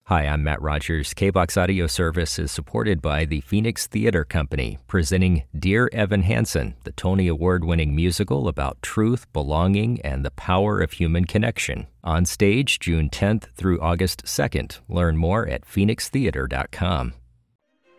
Hi, I'm Matt Rogers. KBOX Audio Service is supported by the Phoenix Theater Company, presenting Dear Evan Hansen, the Tony Award-winning musical about truth, belonging, and the power of human connection. On stage June 10th through August 2nd. Learn more at phoenixtheater.com.